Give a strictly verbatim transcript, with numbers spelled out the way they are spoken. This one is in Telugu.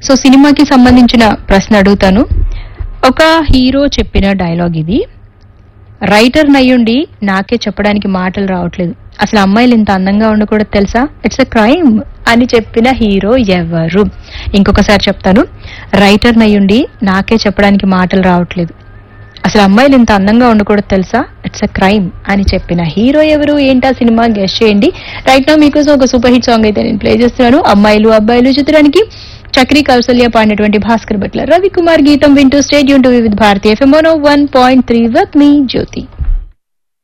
సో సినిమాకి సంబంధించిన ప్రశ్న అడుగుతాను. ఒక హీరో చెప్పిన డైలాగ్ ఇది. రైటర్ నయ్యుండి నాకే చెప్పడానికి మాటలు రావట్లేదు, అసలు అమ్మాయిలు ఇంత అందంగా ఉండకూడదు తెలుసా, ఇట్స్ ఎ క్రైమ్ అని చెప్పిన హీరో ఎవరు? ఇంకొకసారి చెప్తాను. రైటర్ నయ్యుండి నాకే చెప్పడానికి మాటలు రావట్లేదు, అసలు అమ్మాయిలు ఇంత అందంగా ఉండకూడదు తెలుసా, ఇట్స్ ఎ క్రైమ్ అని చెప్పిన హీరో ఎవరు? ఏంటా సినిమా, గెస్ట్ చేయండి. రైట్ నౌ మీకోసం ఒక సూపర్ హిట్ సాంగ్ అయితే నేను ప్లే చేస్తున్నాను. అమ్మాయిలు అబ్బాయిలు చిత్రానికి చక్రి కౌసల్య పాడినటువంటి భాస్కర్ భట్ల రవికుమార్ గీతం వింటూ stadium to with Bharatiya FM one point three with me Jyothi.